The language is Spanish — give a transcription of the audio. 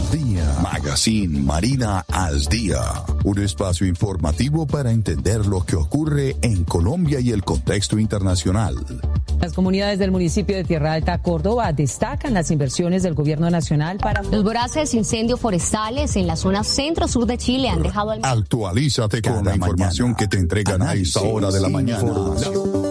Día. Magazine Marina al Día. Un espacio informativo para entender lo que ocurre en Colombia y el contexto internacional. Las comunidades del municipio de Tierra Alta, Córdoba, destacan las inversiones del gobierno nacional para... Los voraces incendios forestales en la zona centro-sur de Chile han dejado... Actualízate con la información que te entregan a esta hora de la mañana.